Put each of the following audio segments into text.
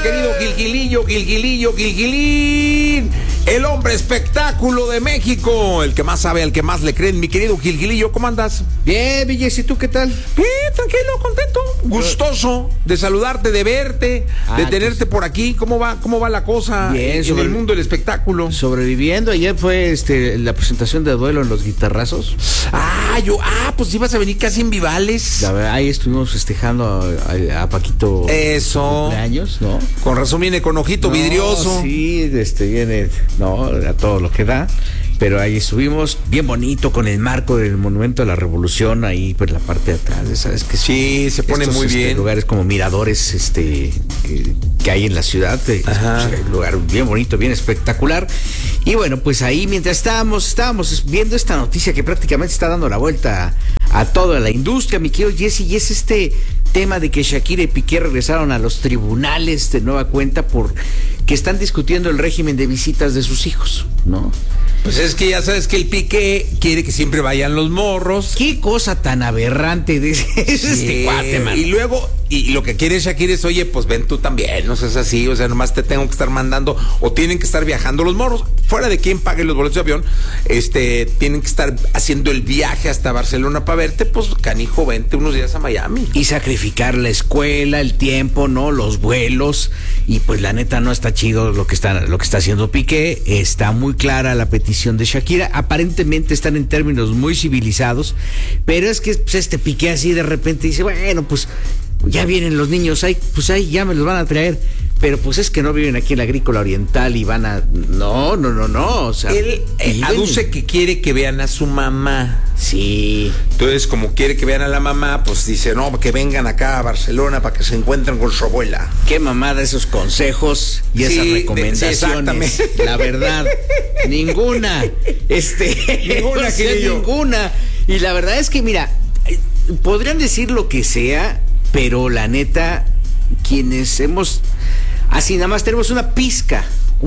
querido Gilgilín, el hombre espectáculo de México, el que más sabe, al que más le creen. Mi querido Gilgilillo, ¿cómo andas? Bien, Villes, ¿y tú qué tal? Bien, tranquilo, contento, gustoso de saludarte, de verte, de tenerte por aquí. ¿Cómo va la cosa bien, en el mundo del espectáculo? Sobreviviendo. Ayer fue la presentación de Duelo en los Guitarrazos. Pues ibas a venir casi en Vivales. La verdad, ahí estuvimos festejando a Paquito. Eso. Cumpleaños, ¿no? Con razón viene con ojito vidrioso. Sí, viene, ¿no? A todo lo que da. Pero ahí estuvimos bien bonito con el marco del Monumento a la Revolución, ahí pues la parte de atrás, ¿sabes? Que sí, se pone muy bien. Lugares como miradores que hay en la ciudad, un lugar bien bonito, bien espectacular. Y bueno, pues ahí mientras estábamos viendo esta noticia que prácticamente está dando la vuelta a toda la industria, mi querido Jesse, y es este tema de que Shakira y Piqué regresaron a los tribunales de nueva cuenta porque están discutiendo el régimen de visitas de sus hijos, ¿no? Pues es que ya sabes que el Piqué quiere que siempre vayan los morros. Qué cosa tan aberrante de este cuate, man. Y luego, y lo que quiere Shakira es, oye, pues ven tú también, no seas así, o sea, nomás te tengo que estar mandando, o tienen que estar viajando los morros, fuera de quien pague los boletos de avión, tienen que estar haciendo el viaje hasta Barcelona para verte, pues canijo, vente unos días a Miami. Y sacrificar la escuela, el tiempo, ¿no? Los vuelos, y pues la neta no está chido lo que está haciendo Piqué. Está muy clara la petición de Shakira, aparentemente están en términos muy civilizados, pero es que pues, Piqué así de repente dice, bueno, pues ya vienen los niños, ahí ya me los van a traer, pero pues es que no viven aquí en la Agrícola Oriental y van a... No, o sea... Él aduce que quiere que vean a su mamá. Sí. Entonces, como quiere que vean a la mamá, pues dice, no, que vengan acá a Barcelona para que se encuentren con su abuela. Qué mamada esos consejos y esas recomendaciones. Exactamente. La verdad, ninguna. Ninguna. Y la verdad es que, mira, podrían decir lo que sea, pero la neta, quienes así nada más tenemos una pizca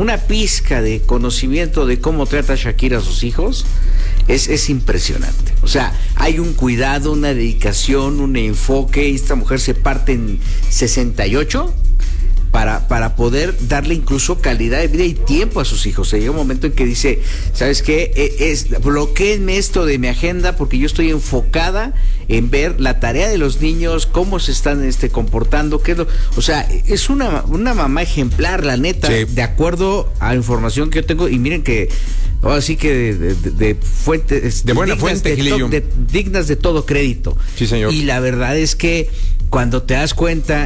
de conocimiento de cómo trata Shakira a sus hijos, es impresionante. O sea, hay un cuidado, una dedicación, un enfoque. Esta mujer se parte en 68 para poder darle incluso calidad de vida y tiempo a sus hijos. O sea, llega un momento en que dice, ¿sabes qué? Bloquéenme esto de mi agenda porque yo estoy enfocada en ver la tarea de los niños, cómo se están comportando, o sea, es una mamá ejemplar, la neta, sí. De acuerdo a la información que yo tengo, y miren que ahora sí que de fuentes de buena fuente, dignas de todo crédito. Sí, señor. Y la verdad es que cuando te das cuenta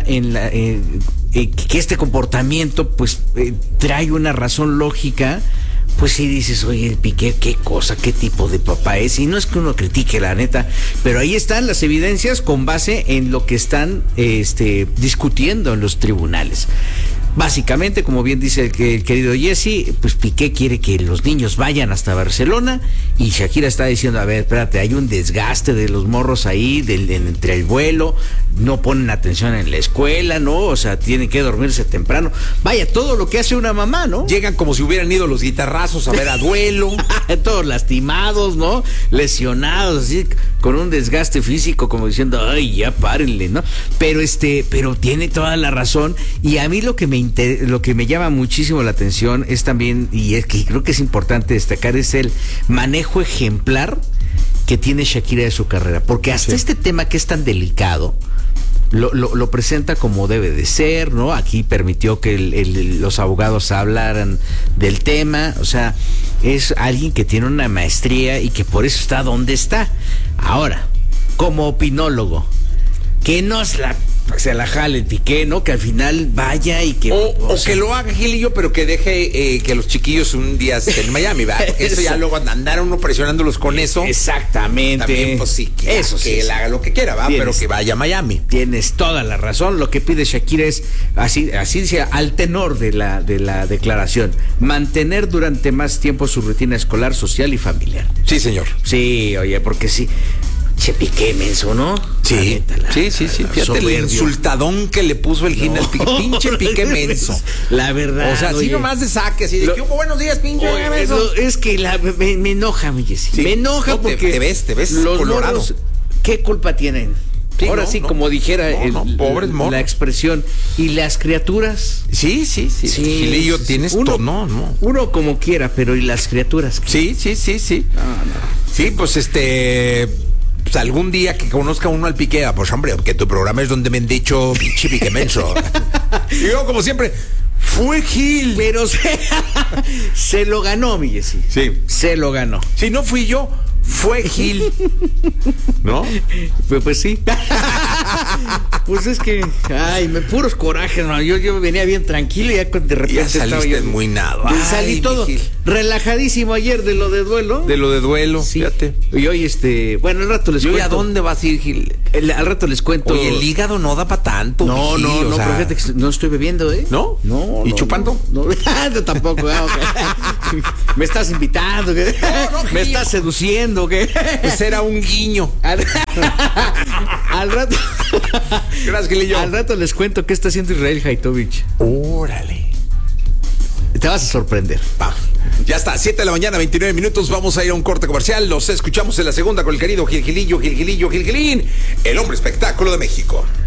que este comportamiento pues trae una razón lógica, pues sí dices, oye, el Piqué, qué tipo de papá es. Y no es que uno critique, la neta, pero ahí están las evidencias con base en lo que están discutiendo en los tribunales. Básicamente, como bien dice el querido Jesse, pues Piqué quiere que los niños vayan hasta Barcelona y Shakira está diciendo, a ver, espérate, hay un desgaste de los morros ahí, entre el vuelo, no ponen atención en la escuela, ¿no? O sea, tienen que dormirse temprano. Vaya, todo lo que hace una mamá, ¿no? Llegan como si hubieran ido los guitarrazos a ver a Duelo. Todos lastimados, ¿no? Lesionados, así, con un desgaste físico, como diciendo, ay, ya párenle, ¿no? Pero tiene toda la razón, y a mí lo que me llama muchísimo la atención es también, y es que creo que es importante destacar, es el manejo ejemplar que tiene Shakira de su carrera, porque hasta este tema que es tan delicado lo presenta como debe de ser, ¿no? Aquí permitió que los abogados hablaran del tema. O sea, es alguien que tiene una maestría y que por eso está donde está. Ahora, como opinólogo, que no se la jale el Piqué, ¿no? Que al final vaya y que... O que lo haga Gilillo, pero que deje que los chiquillos un día estén en Miami, ¿verdad? Porque eso ya luego andar uno presionándolos con eso. Exactamente. También, pues sí, que él haga lo que quiera, ¿va? Pero que vaya a Miami. Tienes toda la razón. Lo que pide Shakira es, así dice, al tenor de la declaración, mantener durante más tiempo su rutina escolar, social y familiar. Sí, señor. Sí, oye, porque sí... Che, Piqué menso, ¿no? Sí, sí. Fíjate el insultadón que le puso el Gina al Piqué. Pinche Piqué menso. La verdad. O sea, así nomás de saque, así de que hubo buenos días, pinche menso. Es que me enoja, mi Jessy. Sí. Me enoja porque te ves los colorado. Morros, ¿qué culpa tienen? Sí, ahora sí, como dijera pobres moros. la expresión. ¿Y las criaturas? Sí. Gilillo, tienes todo. No. Uno como quiera, pero ¿y las criaturas? Sí. No. Sí, pues pues algún día que conozca uno al Piqué, pues hombre, que tu programa es donde me han dicho pinche Piqué menso. Y yo, como siempre, fue Gil. Pero se lo ganó, mi Jessy. Sí. Se lo ganó. Si no fui yo, fue Gil. ¿No? Pues sí. Pues es que, puros corajes, ¿no? Yo venía bien tranquilo y ya de repente ya saliste estaba yo muy nada. Salí todo relajadísimo ayer de lo de duelo. De lo de duelo, sí. Fíjate. Y hoy, bueno, al rato les cuento. ¿Y a dónde vas a ir, Gil? Al rato les cuento. Oye, el hígado no da para tanto. No, Gil, pero fíjate que no estoy bebiendo, ¿eh? ¿No? No. ¿Y chupando? No, tampoco. Okay. Me estás invitando, ¿qué? Me estás seduciendo, ¿qué? Pues era un guiño. Al rato. Gracias, Gilillo. Al rato les cuento qué está haciendo Israel Haitovich. Órale. Te vas a sorprender. Va. Ya está, 7 de la mañana, 29 minutos. Vamos a ir a un corte comercial. Los escuchamos en la segunda con el querido Gililín, el hombre espectáculo de México.